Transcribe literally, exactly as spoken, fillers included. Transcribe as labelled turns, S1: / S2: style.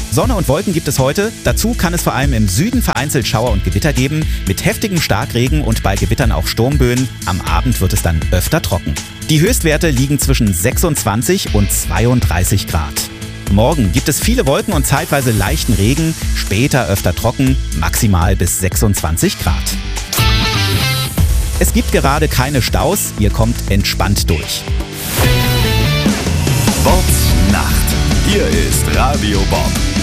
S1: Sonne und Wolken gibt es heute. Dazu kann es vor allem im Süden vereinzelt Schauer und Gewitter geben, mit heftigem Starkregen und bei Gewittern auch Sturmböen. Am Abend wird es dann öfter trocken. Die Höchstwerte liegen zwischen sechsundzwanzig und zweiunddreißig Grad. Morgen gibt es viele Wolken und zeitweise leichten Regen, später öfter trocken, maximal bis sechsundzwanzig Grad. Es gibt gerade keine Staus, ihr kommt entspannt durch.
S2: Bobs Nacht. Hier ist Radio Bob.